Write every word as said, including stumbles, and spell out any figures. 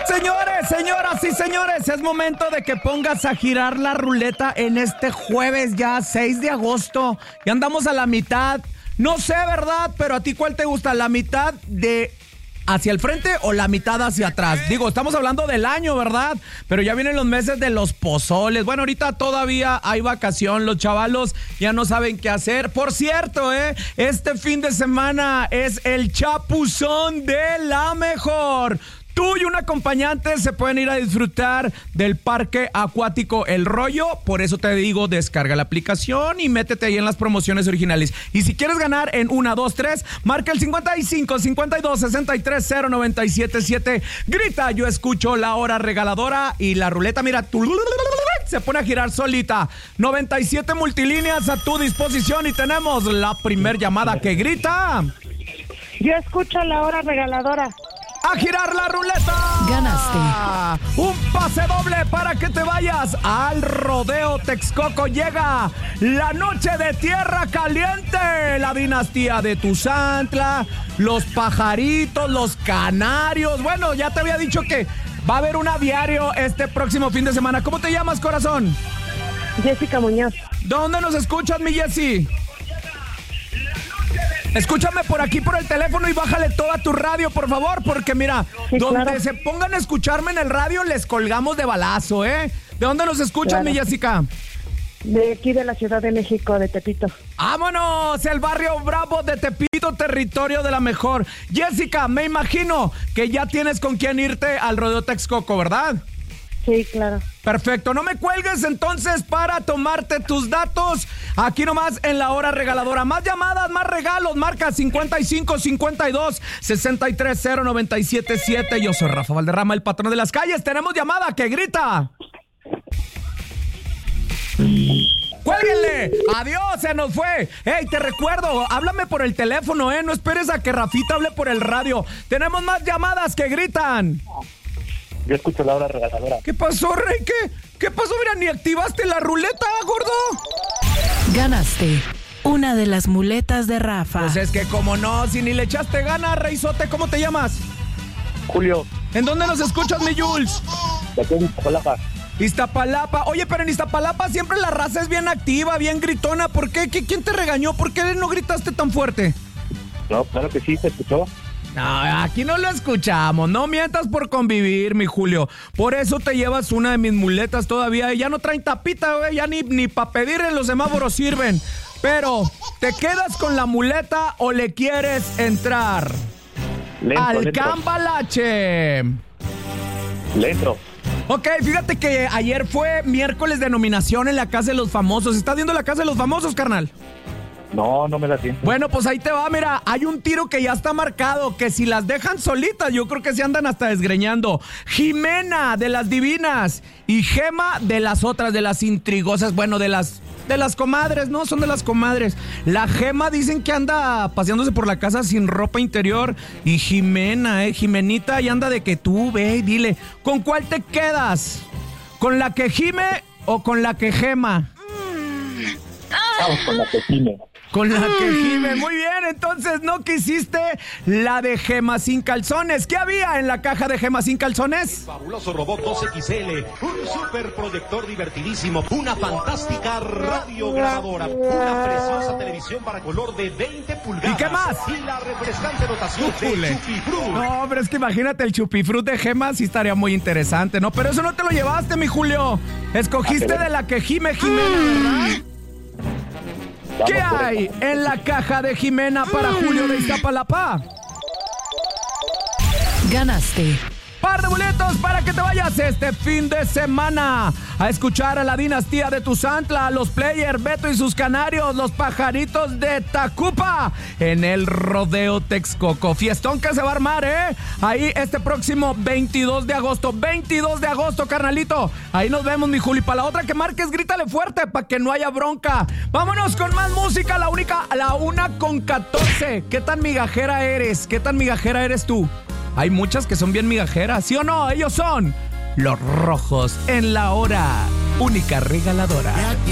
Señores, señoras y señores, es momento de que pongas a girar la ruleta en este jueves ya, seis de agosto. Ya andamos a la mitad. No sé, ¿verdad? Pero a ti, ¿cuál te gusta? ¿La mitad de hacia el frente o la mitad hacia atrás? Digo, estamos hablando del año, ¿verdad? Pero ya vienen los meses de los pozoles. Bueno, ahorita todavía hay vacación. Los chavalos ya no saben qué hacer. Por cierto, ¿eh? Este fin de semana es el Chapuzón de la Mejor. Tú y un acompañante se pueden ir a disfrutar del parque acuático El Rollo. Por eso te digo, descarga la aplicación y métete ahí en las promociones originales. Y si quieres ganar en uno, dos, tres, marca el cincuenta y cinco, cincuenta y dos, sesenta y tres, cero, noventa y siete, siete. Grita, yo escucho la hora regaladora y la ruleta, mira, se pone a girar solita. noventa y siete multilíneas a tu disposición y tenemos la primer llamada que grita. Yo escucho la hora regaladora. ¡A girar la ruleta! ¡Ganaste! Un pase doble para que te vayas al Rodeo Texcoco. Llega la noche de Tierra Caliente. La dinastía de Tuzantla, los pajaritos, los canarios. Bueno, ya te había dicho que va a haber un aviario este próximo fin de semana. ¿Cómo te llamas, corazón? Jessica Muñoz. ¿Dónde nos escuchas, mi Jessy? Escúchame por aquí por el teléfono y bájale toda tu radio, por favor, porque mira, sí, donde claro. se pongan a escucharme en el radio, les colgamos de balazo, ¿eh? ¿De dónde nos escuchan, claro. mi Jessica? De aquí de la Ciudad de México, de Tepito. ¡Vámonos! El barrio Bravo de Tepito, territorio de la Mejor. Jessica, me imagino que ya tienes con quién irte al Rodeo Texcoco, ¿verdad? Sí, claro. Perfecto, no me cuelgues entonces para tomarte tus datos aquí nomás en la hora regaladora. Más llamadas, más regalos, marca cincuenta y cinco, cincuenta y dos, sesenta y tres, cero, noventa y siete, siete. Yo soy Rafa Valderrama, el patrón de las calles. Tenemos llamada que grita. ¡Cuélguenle! ¡Adiós! ¡Se nos fue! ¡Ey, te recuerdo! Háblame por el teléfono, ¿eh? No esperes a que Rafita hable por el radio. Tenemos más llamadas que gritan. Yo escucho la hora regaladora. ¿Qué pasó, Rey? ¿Qué? ¿Qué pasó? Mira, ni activaste la ruleta, gordo. Ganaste una de las muletas de Rafa. Pues es que como no, si ni le echaste ganas, Reizote, ¿cómo te llamas? Julio. ¿En dónde nos escuchas, mi Jules? De aquí en Iztapalapa. Iztapalapa. Oye, pero en Iztapalapa siempre la raza es bien activa, bien gritona. ¿Por qué? ¿Qué? ¿Quién te regañó? ¿Por qué no gritaste tan fuerte? No, claro que sí, se escuchó. No, aquí no lo escuchamos. No mientas por convivir, mi Julio. Por eso te llevas una de mis muletas todavía. Ya no traen tapita, güey. Ya ni, ni para pedir en los semáforos sirven. Pero, ¿te quedas con la muleta o le quieres entrar? Lento, al lento. cambalache. Le entro. Ok, fíjate que ayer fue miércoles de nominación en la Casa de los Famosos. ¿Estás viendo la Casa de los Famosos, carnal? No, no me la siento. Bueno, pues ahí te va, mira, hay un tiro que ya está marcado, que si las dejan solitas, yo creo que se andan hasta desgreñando. Jimena, de las divinas, y Gema, de las otras, de las intrigosas, bueno, de las de las comadres, ¿no? Son de las comadres. La Gema dicen que anda paseándose por la casa sin ropa interior, y Jimena, eh, Jimenita, y anda de que tú, ve y dile, ¿con cuál te quedas? ¿Con la que gime o con la que gema? Vamos con la que gime. Con la que gime, muy bien, entonces no quisiste la de Gema sin calzones. ¿Qué había en la caja de Gema sin calzones? Fabuloso robot dos equis ele, un super proyector divertidísimo, una fantástica radiograbadora, una preciosa televisión para color de veinte pulgadas. ¿Y qué más? Y la refrescante dotación de Chupifrut. No, pero es que imagínate el Chupifrut de Gema, sí estaría muy interesante, ¿no? Pero eso no te lo llevaste, mi Julio. Escogiste de la que gime Jimena, ¿verdad? ¿Qué hay en la caja de Jimena para Julio de Iztapalapa? Ganaste Par de boletos para que te vayas este fin de semana a escuchar a la dinastía de Tuzantla, a los Players, Beto y sus canarios, los pajaritos de Tacupa en el Rodeo Texcoco. Fiestón que se va a armar, ¿eh? Ahí este próximo veintidós de agosto. veintidós de agosto, carnalito. Ahí nos vemos, mi Juli. Para la otra que marques, grítale fuerte para que no haya bronca. Vámonos con más música. La única, la una con catorce. ¿Qué tan migajera eres? ¿Qué tan migajera eres tú? Hay muchas que son bien migajeras, ¿sí o no? Ellos son los Rojos en la hora única regaladora.